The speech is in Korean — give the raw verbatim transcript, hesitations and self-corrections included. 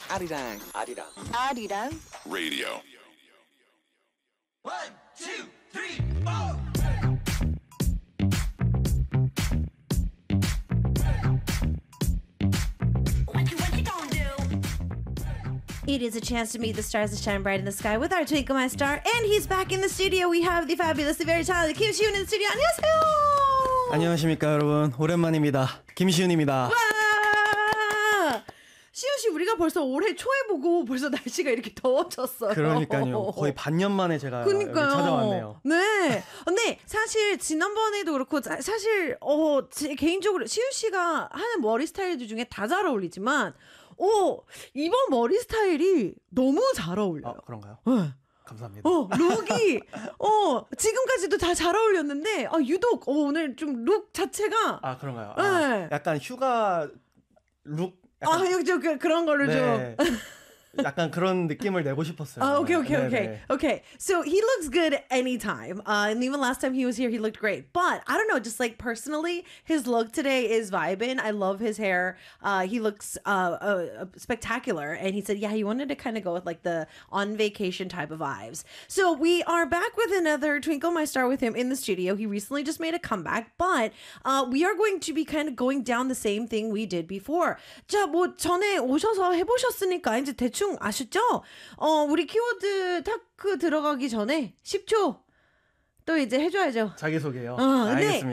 아리랑 아리랑 아리랑 Radio. One, two, three, four. It is a chance to meet the stars that shine bright in the sky with our Twinkle My Star, and he's back in the studio. We have the fabulous, the very talented Kim Siun in the studio. 안녕하세요. 안녕하십니까 여러분, 오랜만입니다. 김시훈입니다. 와! 시훈 씨, 우리가 벌써 올해 초에 보고 벌써 날씨가 이렇게 더워졌어요. 그러니까요. 거의 반년 만에 제가 그러니까요. 여기 찾아왔네요. 네. 근데 사실 지난번에도 그렇고 자- 사실 어 제 개인적으로 시훈 씨가 하는 머리 스타일들 중에 다 잘 어울리지만 오 이번 머리 스타일이 너무 잘 어울려요. 아, 그런가요? 네. 감사합니다. 어, 룩이, 어, 지금까지도 다 잘 어울렸는데, 아, 유독, 어, 오늘 좀 룩 자체가. 아, 그런가요? 네. 아, 약간 휴가 룩. 약간, 아, 좀 그, 그런 걸로 네. 좀. 약간 그런 느낌을 내고 싶었어요. Uh, okay, okay, 네네. okay, okay. So he looks good anytime. Uh, and even last time he was here, he looked great. But I don't know, just like personally, his look today is vibing. I love his hair. Uh, he looks uh, uh, spectacular. And he said, yeah, he wanted to kind of go with like the on vacation type of vibes. So we are back with another Twinkle My Star with him in the studio. He recently just made a comeback, but uh, we are going to be kind of going down the same thing we did before. 자, 뭐 전에 오셔서 해보셨으니까 이제 대충 아셨죠? 어, 우리 키워드 타크 들어가기 전에 십 초 또 이제 해줘야죠. 자기소개요. 어, 근데 알겠습니다.